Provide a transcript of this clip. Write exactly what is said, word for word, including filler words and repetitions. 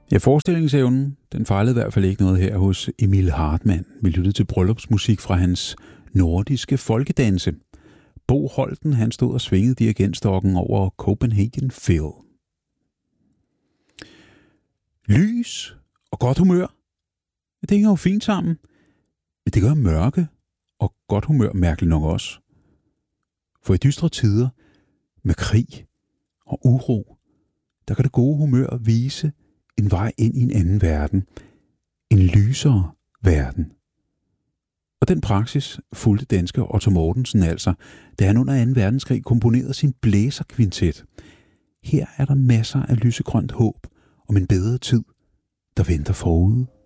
Ja, forestillingsevnen, den fejlede i hvert fald ikke noget her hos Emil Hartmann. Vi lyttede til bryllupsmusik fra hans nordiske folkedanse. Bo Holten, han stod og svingede dirigentstokken over Copenhagen Phil. Lys og godt humør, det hænger jo fint sammen. Men det gør mørke og godt humør mærkeligt nok også. For i dystre tider med krig og uro, der kan det gode humør vise en vej ind i en anden verden. En lysere verden. Og den praksis fulgte danske Otto Mortensen altså, da han under anden verdenskrig komponerede sin blæserkvintet. Her er der masser af lysegrønt håb om en bedre tid, der venter forude.